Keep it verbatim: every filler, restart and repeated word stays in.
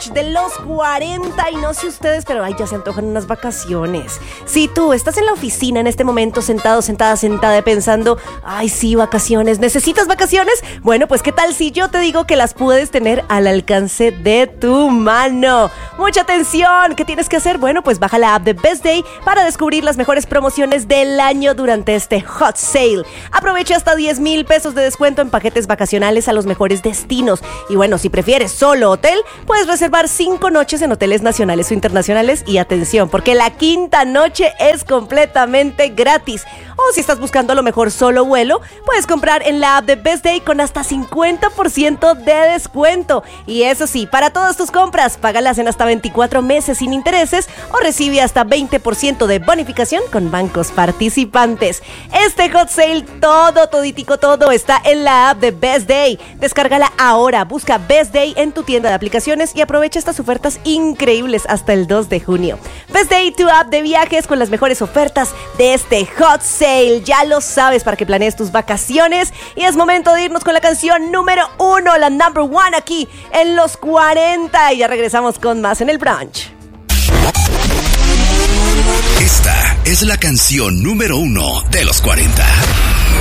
brunch de los cuarenta. Y no sé ustedes, pero ay, ya se antojan unas vacaciones. Si tú estás en la oficina en este momento sentado, sentada, sentada pensando, ay sí, vacaciones, ¿necesitas vacaciones? Bueno, pues qué tal si yo te digo que las puedes tener al alcance de tu mano. Mucha atención, ¿qué tienes que hacer? Bueno, pues baja la app de Best Day para descubrir las mejores promociones del año durante este Hot Sale. Aprovecha hasta diez mil pesos de descuento en paquetes vacacionales a los mejores destinos. Y bueno, si prefieres solo hotel, puedes reservar cinco noches en hoteles nacionales o internacionales. Y atención, porque la quinta noche es completamente gratis. O si estás buscando a lo mejor solo vuelo, puedes comprar en la app de Best Day con hasta cincuenta por ciento de descuento. Y eso sí, para todas tus compras, págalas en hasta veinticuatro meses sin intereses o recibe hasta veinte por ciento de bonificación con bancos participantes. Este Hot Sale, todo, toditico, todo está en la app de Best Day. Descárgala ahora, busca Best Day en tu tienda de aplicaciones y aprovecha estas ofertas increíbles hasta el dos de junio. Best Day, tu app de viajes con las mejores ofertas de este Hot Sale. Ya lo sabes, para que planees tus vacaciones. Y es momento de irnos con la canción número uno, la number one aquí en los cuarenta. Y ya regresamos con más en el brunch. Esta es la canción número uno de los cuarenta.